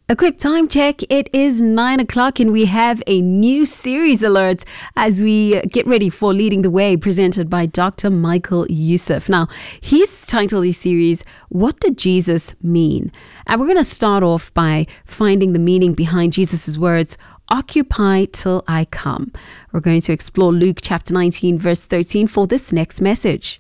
A quick time check. It is 9 o'clock and we have a new series alert as we get ready for Leading the Way, presented by Dr. Michael Youssef. Now, he's titled his series, What Did Jesus Mean? And we're going to start off by finding the meaning behind Jesus' words, Occupy till I come. We're going to explore Luke chapter 19, verse 13 for this next message.